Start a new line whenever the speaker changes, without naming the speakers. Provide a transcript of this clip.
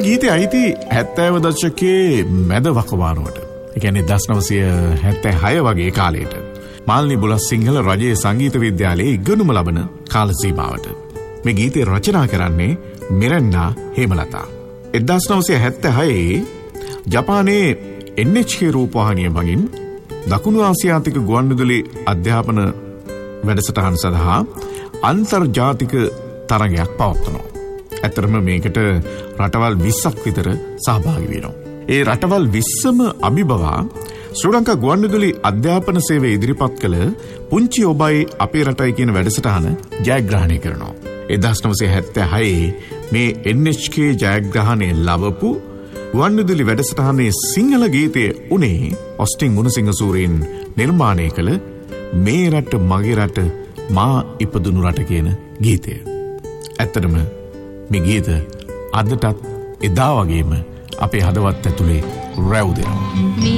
ගීතය අයිති 70 දශකයේ මැද වකවානුවට. ඒ කියන්නේ 1976 වගේ කාලයට. මාල්නි බුලත්සිංහල රජයේ සංගීත විද්‍යාලයේ ඉගෙනුම ලබන කාල සීමාවට. මේ ගීතය රචනා කරන්නේ මිරෙන්ඩා හේමලතා. 1976 ජපානයේ NHK රූපවාහිනිය මගින් දකුණු ආසියාතික ගුවන්විදුලි අධ්‍යාපන වැඩසටහන සඳහා අන්තර්ජාතික තරගයක් පවත්වනවා. ඇත්තටම මේකට රටවල් 20ක් විතර සහභාගී වෙනවා. ඒ රටවල් 20ම අභිබවා ශ්‍රී ලංකා ගුවන්විදුලි අධ්‍යාපන සේවය ඉදිරිපත් කළ පුංචි ඔබයි අපේ රටයි කියන වැඩසටහන ජයග්‍රහණය කරනවා. 1976 මේ NHK ජයග්‍රහණය ලබපු ගුවන්විදුලි වැඩසටහනේ සිංහල ගීතය උනේ ඔස්ටින් ගුණසිංහ සූරීන් නිර්මාණය කළ මේ රට මගේ රට මා ඉපදුණු රට කියන ගීතය. ඇත්තටම මේ ගීත අදටත් එදා වගේම අපේ හදවත් ඇතුලේ රැව් දෙනවා.